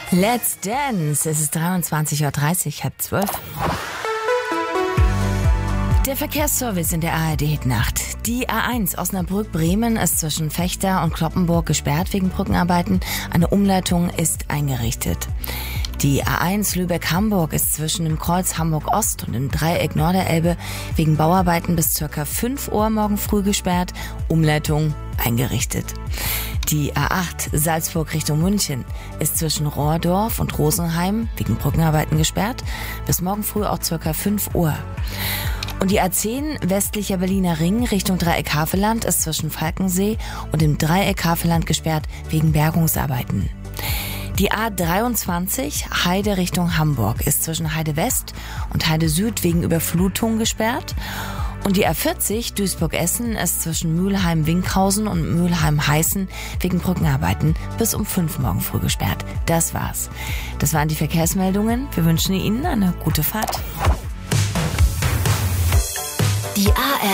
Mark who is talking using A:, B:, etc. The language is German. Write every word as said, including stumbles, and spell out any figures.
A: Let's Dance. Es ist dreiundzwanzig Uhr dreißig, halb zwölf. Der Verkehrsservice in der A R D-Hitnacht. Die A eins Osnabrück-Bremen ist zwischen Vechta und Cloppenburg gesperrt wegen Brückenarbeiten. Eine Umleitung ist eingerichtet. Die A eins Lübeck-Hamburg ist zwischen dem Kreuz Hamburg-Ost und dem Dreieck Norderelbe wegen Bauarbeiten bis ca. fünf Uhr morgen früh gesperrt. Umleitung eingerichtet. Die A acht Salzburg Richtung München ist zwischen Rohrdorf und Rosenheim wegen Brückenarbeiten gesperrt. Bis morgen früh auch ca. fünf Uhr. Und die A zehn westlicher Berliner Ring Richtung Dreieck Havelland ist zwischen Falkensee und dem Dreieck Havelland gesperrt wegen Bergungsarbeiten. Die A dreiundzwanzig Heide Richtung Hamburg ist zwischen Heide West und Heide Süd wegen Überflutung gesperrt. Und die A vierzig Duisburg-Essen ist zwischen Mülheim-Winkhausen und Mülheim-Heißen wegen Brückenarbeiten bis um fünf morgen früh gesperrt. Das war's. Das waren die Verkehrsmeldungen. Wir wünschen Ihnen eine gute Fahrt.
B: Die A R